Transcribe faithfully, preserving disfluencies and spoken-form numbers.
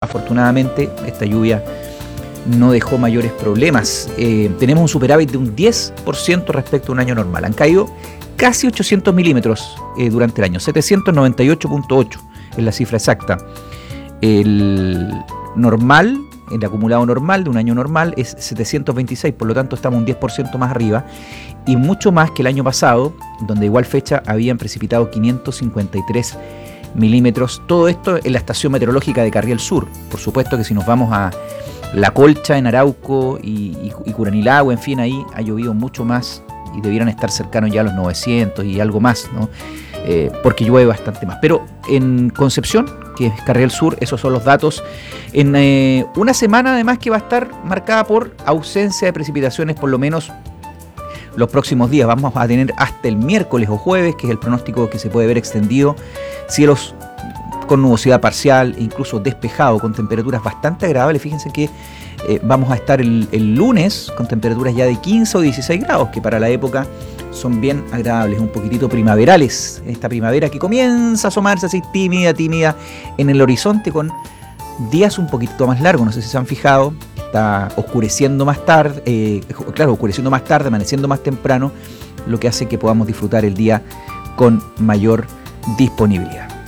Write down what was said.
afortunadamente esta lluvia no dejó mayores problemas. Eh, tenemos un superávit de un diez por ciento respecto a un año normal. Han caído casi ochocientos milímetros eh, durante el año, setecientos noventa y ocho punto ocho es la cifra exacta. El normal, el acumulado normal de un año normal es setecientos veintiséis, por lo tanto estamos un diez por ciento más arriba y mucho más que el año pasado, donde igual fecha habían precipitado quinientos cincuenta y tres milímetros. Todo esto en la estación meteorológica de Carriel Sur. Por supuesto que si nos vamos a La Colcha, en Arauco y, y, y Curanilagua, en fin, ahí ha llovido mucho más y debieran estar cercanos ya a los novecientos y algo más, ¿no? Eh, porque llueve bastante más. Pero en Concepción, que es Carriel Sur, esos son los datos. En eh, una semana además que va a estar marcada por ausencia de precipitaciones, por lo menos los próximos días. Vamos a tener hasta el miércoles o jueves, que es el pronóstico que se puede ver extendido, cielos con nubosidad parcial, incluso despejado, con temperaturas bastante agradables. Fíjense que eh, vamos a estar el, el lunes con temperaturas ya de quince o dieciséis grados, que para la época son bien agradables, un poquitito primaverales. Esta primavera que comienza a asomarse así tímida, tímida en el horizonte, con días un poquito más largos. No sé si se han fijado, está oscureciendo más tarde, eh, claro, oscureciendo más tarde, amaneciendo más temprano, lo que hace que podamos disfrutar el día con mayor disponibilidad.